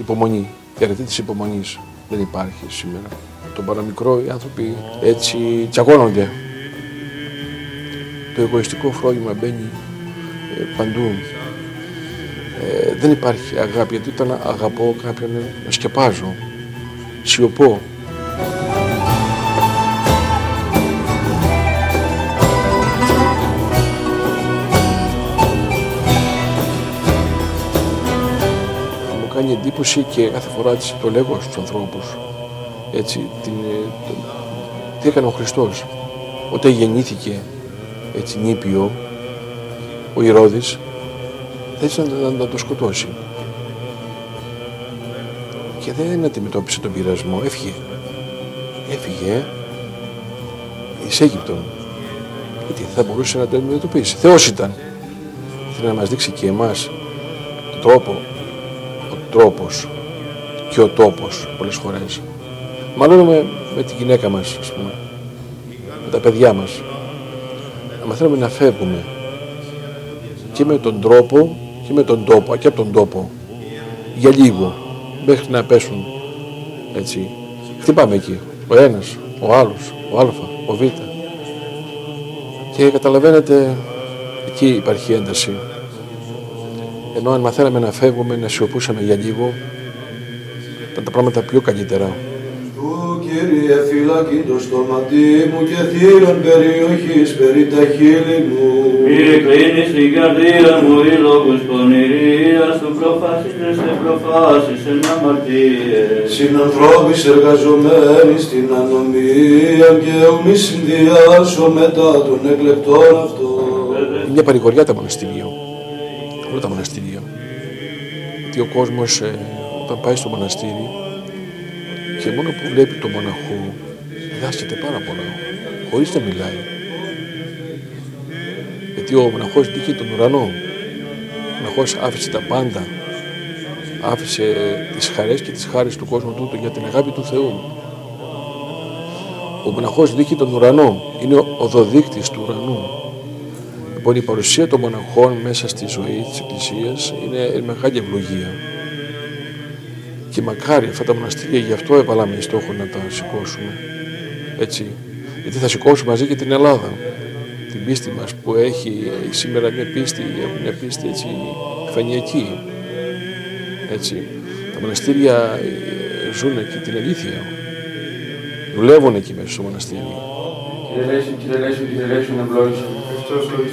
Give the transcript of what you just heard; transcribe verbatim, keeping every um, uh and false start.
υπομονή, η αρετή της υπομονής δεν υπάρχει σήμερα. Το παραμικρό οι άνθρωποι έτσι τσακώνονται. Το εγωιστικό φρόνημα μπαίνει ε, παντού. Ε, δεν υπάρχει αγάπη, γιατί όταν αγαπώ κάποιον ε, σκεπάζω, σιωπώ. Μου κάνει εντύπωση και κάθε φορά το λέγω στους ανθρώπους, έτσι, την, το, τι έκανε ο Χριστός όταν γεννήθηκε έτσι νήπιο, ο Ηρώδης θέλησε να, να το σκοτώσει και δεν αντιμετώπισε τον πειρασμό, έφυγε έφυγε εις Αίγυπτον, γιατί θα μπορούσε να το αντιμετωπίσει. Θεός ήταν, ήθελε να μας δείξει και εμάς τον τρόπο, ο τρόπος και ο τόπος πολλές φορές. Μάλλον με, με τη γυναίκα μας, ας πούμε, με τα παιδιά μας, να μαθαίνουμε να φεύγουμε και με τον τρόπο και με τον τόπο, και από τον τόπο, για λίγο, μέχρι να πέσουν, έτσι. Χτυπάμε εκεί, ο ένας, ο άλλος, ο Α, ο Β. Και καταλαβαίνετε, εκεί υπάρχει ένταση. Ενώ αν μαθαίναμε να φεύγουμε, να σιωπούσαμε για λίγο, ήταν τα πράγματα πιο καλύτερα. Κύριε φυλακή το στόματί μου και θύρων περιοχής περί τα χείλη μου. Μη κλείνεις την καρδία μου οι λόγους πονηρίας του προφάσεις και σε προφάσεις εν αμαρτίες. Συνανθρώπης εργαζομένοι στην ανομία και ου μη συνδυάσω μετά των εκλεπτών αυτών. Είναι μια παρηγοριά τα μοναστήρια, όλα τα μοναστήρια. Γιατί ο κόσμος ε, όταν πάει στο μοναστήρι και μόνο που βλέπει το μοναχό, διδάσκεται πάρα πολλά, χωρίς να μιλάει. Γιατί ο μοναχός δίκαιε τον ουρανό. Ο μοναχός άφησε τα πάντα. Άφησε τις χαρές και τις χάρες του κόσμου τούτου για την αγάπη του Θεού. Ο μοναχός δίκαιε τον ουρανό. Είναι ο οδοδείκτης του ουρανού. Λοιπόν, η παρουσία των μοναχών μέσα στη ζωή της Εκκλησίας είναι μεγάλη ευλογία. Και μακάρι αυτά τα μοναστήρια, γι' αυτό έβαλαμε στόχο να τα σηκώσουμε. Έτσι. Γιατί θα σηκώσουμε μαζί και την Ελλάδα. Την πίστη μας που έχει σήμερα μια πίστη, μια πίστη έτσι, φανειακή. Έτσι. Τα μοναστήρια ζουν εκεί την αλήθεια. Δουλεύουν εκεί μέσα στο μοναστήρι. Κύριε Λέησον, Κύριε Λέησον, Κύριε Λέησον, ευλόγησον.